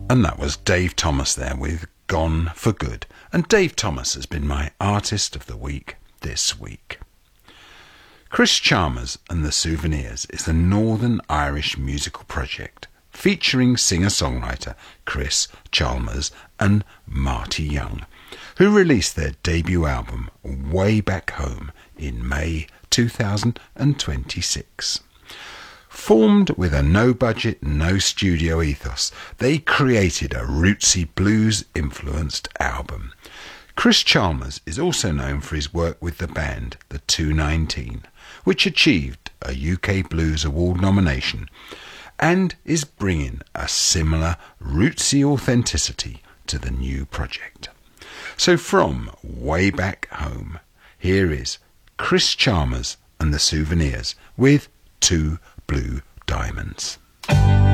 And that was Dave Thomas there with Gone for Good. And Dave Thomas has been my Artist of the Week this week. Chris Chalmers and the Souvenirs is a Northern Irish musical project featuring singer-songwriter Chris Chalmers and Marty Young, who released their debut album Way Back Home in May 2026. Formed with a no-budget, no-studio ethos, they created a rootsy blues-influenced album. Chris Chalmers is also known for his work with the band The 219, which achieved a UK Blues Award nomination, and is bringing a similar rootsy authenticity to the new project. So from Way Back Home, here is Chris Chalmers and the Souvenirs with Two Blue Diamonds.